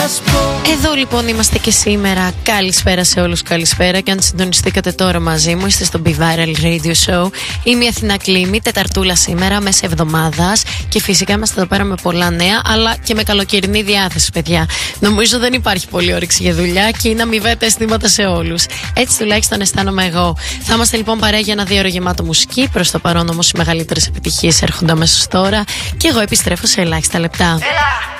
Εδώ λοιπόν είμαστε και σήμερα. Καλησπέρα σε όλους, καλησπέρα. Και αν συντονιστήκατε τώρα μαζί μου, είστε στο Be Viral Radio Show. Είμαι η Αθηνά Κλήμη, Τεταρτούλα σήμερα, μέσα εβδομάδας. Και φυσικά είμαστε εδώ πέρα με πολλά νέα, αλλά και με καλοκαιρινή διάθεση, παιδιά. Νομίζω δεν υπάρχει πολλή όρεξη για δουλειά και είναι αμοιβαία αισθήματα σε όλους. Έτσι τουλάχιστον αισθάνομαι εγώ. Θα είμαστε λοιπόν παρέα για ένα 2 ώρο γεμάτο μουσική. Προς το παρόν όμως οι μεγαλύτερες επιτυχίες έρχονται αμέσως τώρα. Και εγώ επιστρέφω σε ελάχιστα λεπτά.